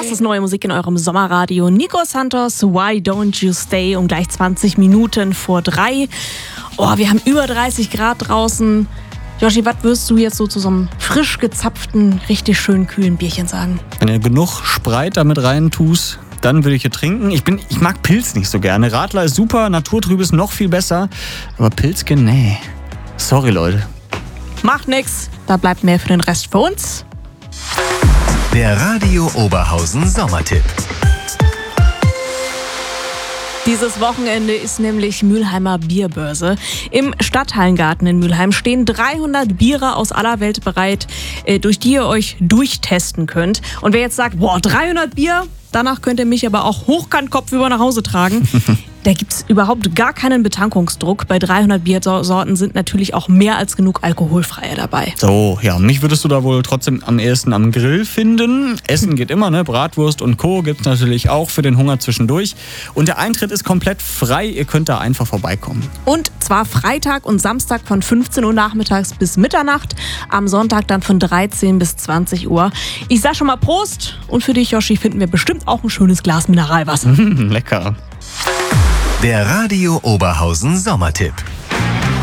Das ist neue Musik in eurem Sommerradio. Nico Santos, Why Don't You Stay, um gleich 20 Minuten vor 3. Oh, wir haben über 30 Grad draußen. Joshi, was wirst du jetzt so zu so einem frisch gezapften, richtig schönen, kühlen Bierchen sagen? Wenn du genug Sprite damit rein tust, dann würde ich hier trinken. Ich mag Pilz nicht so gerne. Radler ist super, Naturtrüb ist noch viel besser. Aber Pilzchen, nee. Sorry, Leute. Macht nix, da bleibt mehr für den Rest für uns. Der Radio Oberhausen Sommertipp. Dieses Wochenende ist nämlich Mülheimer Bierbörse. Im Stadthallengarten in Mülheim stehen 300 Biere aus aller Welt bereit, durch die ihr euch durchtesten könnt. Und wer jetzt sagt, 300 Bier, danach könnt ihr mich aber auch hochkant kopfüber nach Hause tragen. Da gibt es überhaupt gar keinen Betankungsdruck. Bei 300 Biersorten sind natürlich auch mehr als genug alkoholfreie dabei. So, ja, mich würdest du da wohl trotzdem am ehesten am Grill finden. Essen geht immer, ne? Bratwurst und Co. gibt's natürlich auch für den Hunger zwischendurch. Und der Eintritt ist komplett frei. Ihr könnt da einfach vorbeikommen. Und zwar Freitag und Samstag von 15 Uhr nachmittags bis Mitternacht. Am Sonntag dann von 13 bis 20 Uhr. Ich sag schon mal Prost. Und für dich, Joshi, finden wir bestimmt auch ein schönes Glas Mineralwasser. Lecker. Der Radio Oberhausen Sommertipp.